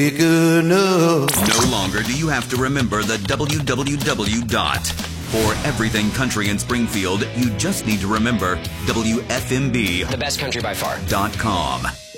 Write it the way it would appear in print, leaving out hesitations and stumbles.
Good enough. No longer do you have to remember the www dot. For everything country in Springfield, you just need to remember WFMB. The best country by far. .com.